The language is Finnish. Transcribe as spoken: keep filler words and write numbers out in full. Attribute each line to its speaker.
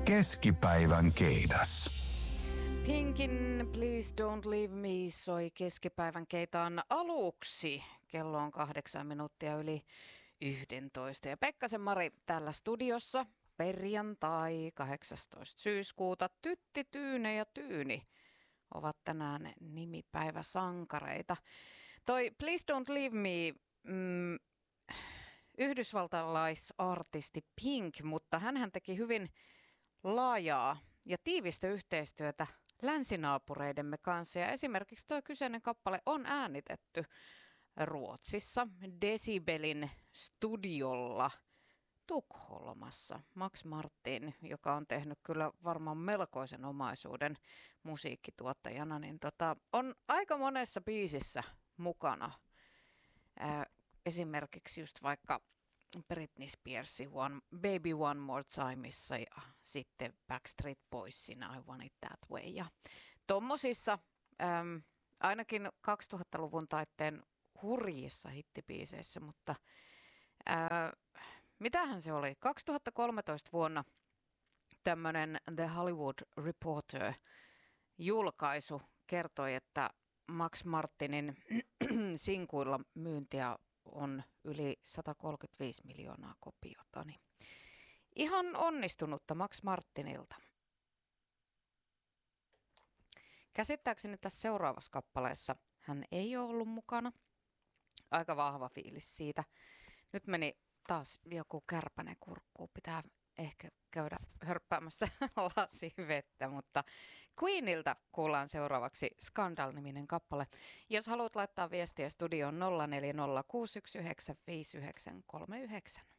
Speaker 1: Keskipäivän keidas.
Speaker 2: Pinkin Please Don't Leave Me soi keskipäivän keitaan aluksi. Kello on kahdeksan minuuttia yli yhdentoista. Ja Pekkasen Mari täällä studiossa. Perjantai kahdeksastoista syyskuuta. Tytti, Tyyne ja Tyyni ovat tänään nimipäiväsankareita. Toi Please Don't Leave Me, mm, yhdysvaltalaisartisti Pink, mutta hänhän teki hyvin laajaa ja tiivistä yhteistyötä länsinaapureidemme kanssa. Ja esimerkiksi tuo kyseinen kappale on äänitetty Ruotsissa Decibelin studiolla Tukholmassa. Max Martin, joka on tehnyt kyllä varmaan melkoisen omaisuuden musiikkituottajana, niin tota, on aika monessa biisissä mukana. Ää, esimerkiksi just vaikka Britney Spearsin One, Baby One More Timeissa ja sitten Backstreet Boysin I Want It That Way. Ja tommosissa äm, ainakin kaksituhattaluvun taitteen hurjissa hittibiiseissä, mutta ää, mitähän se oli? kaksituhattakolmetoista vuonna tämmöinen The Hollywood Reporter julkaisu kertoi, että Max Martinin sinkuilla myyntiä on yli sata kolmekymmentäviisi miljoonaa kopiota. Niin ihan onnistunutta Max Martinilta. Käsittääkseni tässä seuraavassa kappaleessa hän ei ole ollut mukana. Aika vahva fiilis siitä. Nyt meni taas joku kärpänen kurkkuun. Pitää ehkä käydä hörppäämässä lasi vettä, mutta Queenilta kuullaan seuraavaksi Scandal-niminen kappale. Jos haluat laittaa viestiä studioon nolla neljä nolla kuusi yksi yhdeksän viisi yhdeksän kolme yhdeksän.